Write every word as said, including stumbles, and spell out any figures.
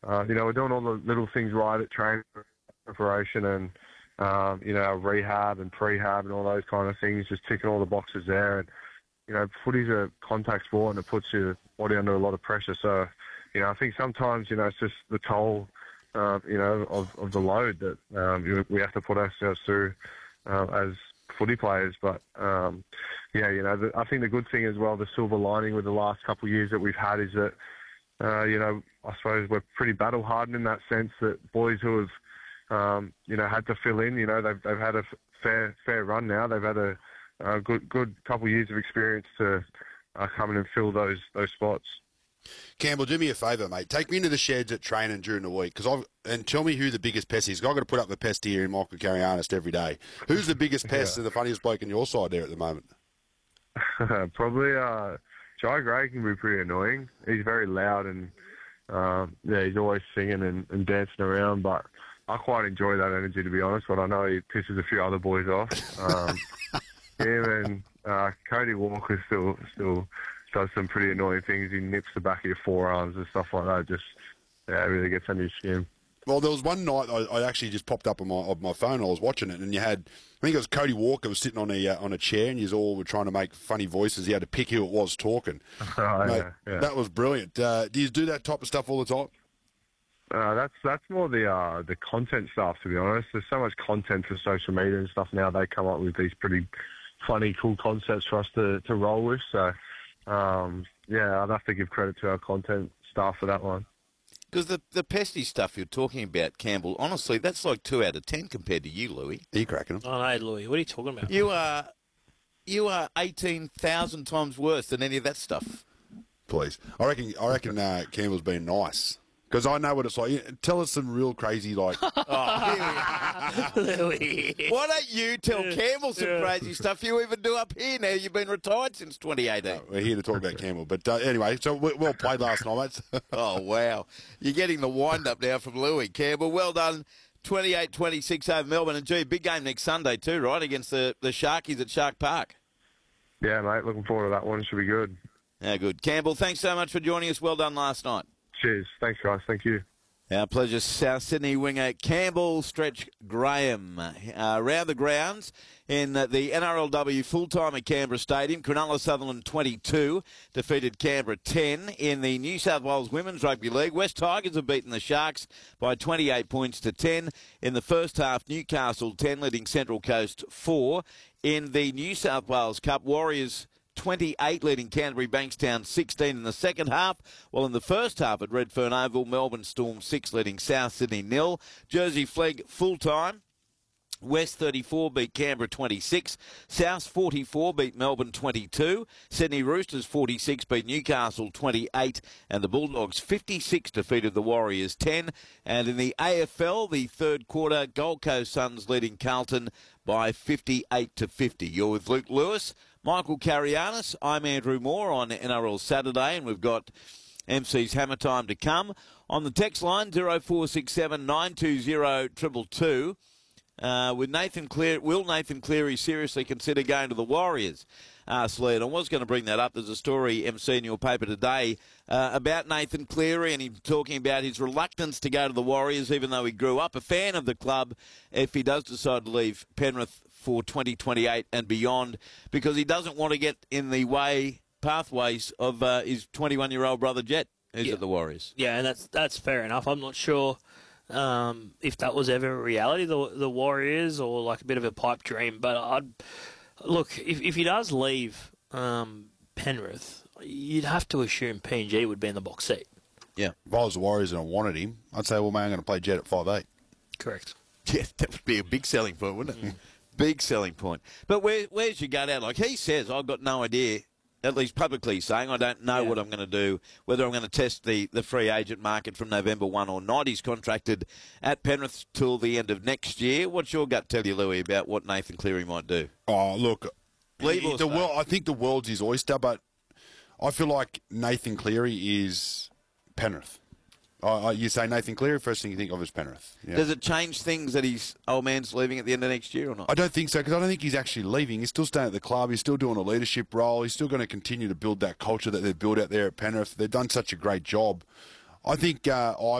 uh, you know, we're doing all the little things right at training preparation and, um, you know, rehab and prehab and all those kind of things, just ticking all the boxes there. And, you know, footy's a contact sport and it puts your body under a lot of pressure. So, you know, I think sometimes, you know, it's just the toll, uh, you know, of, of the load that um, you know, we have to put ourselves through uh, as footy players. But, um, yeah, you know, the, I think the good thing as well, the silver lining with the last couple of years that we've had is that, uh, you know, I suppose we're pretty battle-hardened in that sense that boys who have, um, you know, had to fill in, you know, they've, they've had a fair fair run now. They've had a, a good good couple of years of experience to uh, come in and fill those those spots. Campbell, do me a favour, mate. Take me into the sheds at training during the week, cause I've, and tell me who the biggest pest is. I've got to put up the pest here in Michael Carianis every day. Who's the biggest pest yeah. and the funniest bloke on your side there at the moment? Probably uh, Jai Gray can be pretty annoying. He's very loud and um, yeah, he's always singing and, and dancing around, but I quite enjoy that energy, to be honest, but I know he pisses a few other boys off. Um, him and uh, Cody Walker still still does some pretty annoying things. He nips the back of your forearms and stuff like that. Just, yeah, it really gets under your skin. Well, there was one night I, I actually just popped up on my on my phone. I was watching it, and you had, I think it was Cody Walker was sitting on a uh, on a chair, and you all were trying to make funny voices. He had to pick who it was talking. Oh, Mate, yeah, yeah. That was brilliant. Uh, do you do that type of stuff all the time? Uh, that's that's more the uh, the content stuff, to be honest. There's so much content for social media and stuff now. They come up with these pretty funny, cool concepts for us to, to roll with. So, um, yeah, I'd have to give credit to our content staff for that one. Because the, the pesty stuff you're talking about, Campbell, honestly, that's like two out of ten compared to you, Louis. Are you cracking them? Oh, no, Louis, what are you talking about? You are, you are eighteen thousand times worse than any of that stuff. Please. I reckon, I reckon uh, Campbell's been nice. Because I know what it's like. Tell us some real crazy, like... oh, Louis. Why don't you tell Campbell some yeah. crazy stuff you even do up here now? You've been retired since twenty eighteen. No, we're here to talk about Campbell. But uh, anyway, so we, well played last night, mate. Oh, wow. You're getting the wind-up now from Louis. Campbell, well done. twenty-eight twenty-six over Melbourne. And, gee, big game next Sunday too, right, against the, the Sharkies at Shark Park. Yeah, mate, looking forward to that one. Should be good. Yeah, good. Campbell, thanks so much for joining us. Well done last night. Cheers. Thanks, guys. Thank you. Our pleasure, South Sydney winger Campbell Stretch Graham. Uh, around the grounds in uh, the N R L W full-time at Canberra Stadium, Cronulla Sutherland twenty-two defeated Canberra ten. In the New South Wales Women's Rugby League, West Tigers have beaten the Sharks by twenty-eight points to ten. In the first half, Newcastle ten, leading Central Coast four. In the New South Wales Cup, Warriors twenty-eight, leading Canterbury Bankstown sixteen in the second half, while in the first half at Redfern Oval, Melbourne Storm six, leading South Sydney nil. Jersey Flegg full-time. West thirty-four beat Canberra twenty-six. South forty-four beat Melbourne twenty-two. Sydney Roosters forty-six beat Newcastle twenty-eight. And the Bulldogs fifty-six defeated the Warriors ten. And in the A F L, the third quarter, Gold Coast Suns leading Carlton by fifty-eight to fifty. You're with Luke Lewis, Michael Carianis. I'm Andrew Moore on N R L Saturday, and we've got M C's Hammer Time to come. On the text line, zero four six seven nine two zero two two two. Uh, with Nathan Cleary, will Nathan Cleary seriously consider going to the Warriors? Asked Lee. And I was going to bring that up. There's a story, M C, in your paper today uh, about Nathan Cleary, and he's talking about his reluctance to go to the Warriors, even though he grew up a fan of the club, if he does decide to leave Penrith for twenty twenty-eight and beyond, because he doesn't want to get in the way, pathways of uh, his twenty-one-year-old brother Jet, who's yeah. at the Warriors. Yeah, and that's that's fair enough. I'm not sure um, if that was ever a reality, the the Warriors, or like a bit of a pipe dream. But I'd look, if if he does leave um, Penrith, you'd have to assume P N G would be in the box seat. Yeah. If I was the Warriors and I wanted him, I'd say, well, man, I'm going to play Jet at five eight. Correct. Yeah, that would be a big selling point, wouldn't it? Mm. Big selling point. But where, where's your gut out? Like he says, I've got no idea, at least publicly saying, I don't know yeah. what I'm going to do, whether I'm going to test the, the free agent market from November first or not. He's contracted at Penrith till the end of next year. What's your gut tell you, Louis, about what Nathan Cleary might do? Oh, look, Leave or the stay? world, I think the world's his oyster, but I feel like Nathan Cleary is Penrith. Oh, you say Nathan Cleary, first thing you think of is Penrith. Yeah. Does it change things that his old man's leaving at the end of next year or not? I don't think so, because I don't think he's actually leaving. He's still staying at the club. He's still doing a leadership role. He's still going to continue to build that culture that they've built out there at Penrith. They've done such a great job. I think uh, I